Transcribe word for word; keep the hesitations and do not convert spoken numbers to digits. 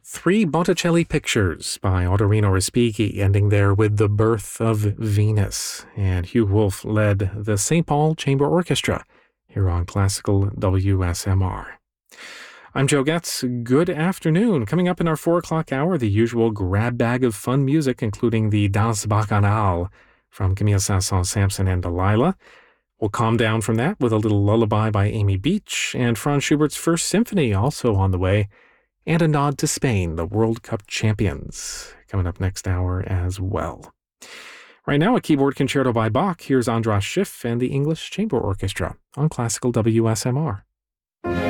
Three Botticelli pictures by Ottorino Respighi, ending there with The Birth of Venus. And Hugh Wolf led the Saint Paul Chamber Orchestra here on Classical W S M R. I'm Joe Getz. Good afternoon. Coming up in our four o'clock hour, the usual grab bag of fun music, including the Danse Bacchanale from Camille Saint-Saëns, Samson and Delilah. We'll calm down from that with a little lullaby by Amy Beach, and Franz Schubert's First Symphony also on the way, and a nod to Spain, the World Cup champions, coming up next hour as well. Right now, a keyboard concerto by Bach. Here's Andras Schiff and the English Chamber Orchestra on Classical W S M R.